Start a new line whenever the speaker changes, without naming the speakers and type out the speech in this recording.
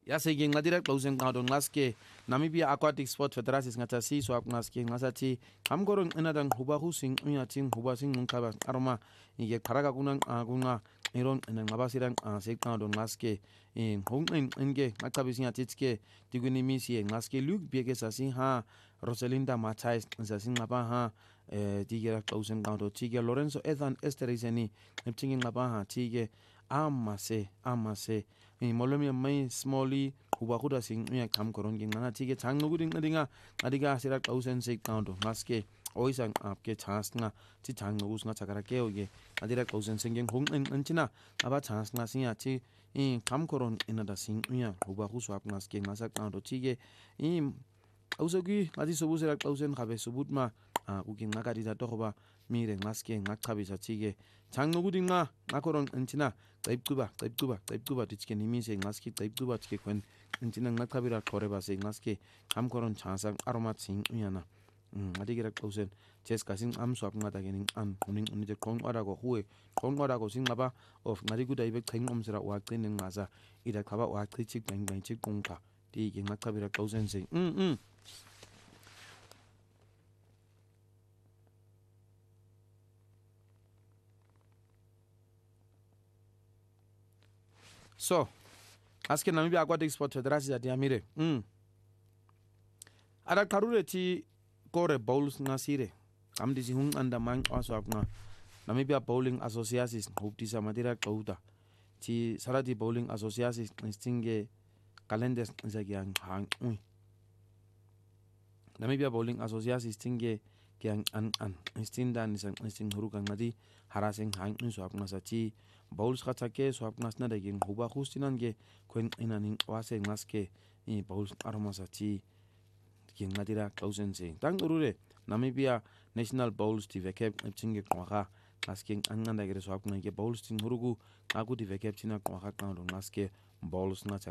Yaseke ngadira closing out on ngaske Namibia Aquatic Sport Federation ngata si so ngaske ngasati amgoron inadang huba husing uyating huba sing ngkaba aroma ige kharaga kunang kunga iron ngabasirang sekta don ngaske hongin nge ngakabisi ngatitske tiguni misi ngaske Luke biege sasi ha Rosalinda Mathais sasi ngaba ha tigera closing out tige Lorenzo Ethan Esterizeni neptingi ngaba ha tige amase molomi mai smally huba kuda sing ya kam koron ging na tige chang no guding adinga adiga sira thousand sik count maske oisang apke chance nga ti chang no usnga chakara ke oge adira thousand sing ging hong en china aba chance nga sing ya ti kam koron inada sing ya huba ku swap maske ngasa count tige ausogi adi sobu sira thousand khabe subut ma uking nga kadida to ba mire maske ngakhabisa tige chang no guding nga koron en china taiptuba tichke nimise ngaski taiptuba chke kwen inchina ngakabira koreba se ngaski kamkoron chasa aromat sing uyana adigira klausen ches kasing am swap ngata gening an uning unite kong orago huwe kong orago sing ngaba of ngari guda ibe theng omsra wa tenen ngasa ida khaba wa khichik bang chik kongka ti ge ngakabira klausen se So, aske Namibia Aquatic Sport Federation ya diamire. Ada karure ti kore bowls ngasire. Amdi si hung anda mang aswap nga. Namibia Bowling Association hukti sa matira kauta. Ti sarati Bowling Association stinge kalendes nzagiang hang. Namibia Bowling Association stinge kiang an stinda nisang hurukan ngadi haraseng hang swap ngasa ti bowls khatake swap ngasna daging huba khustinan ge kwen inaning wase ngaske bowls aromasa ti king ngadira thousand se tang urure Namibia National Bowls ti vekep chinge kwaka ngasking anganda ge swap nge bowls tin hurugu aku ti vekep china kwaka kan ngaske bowls na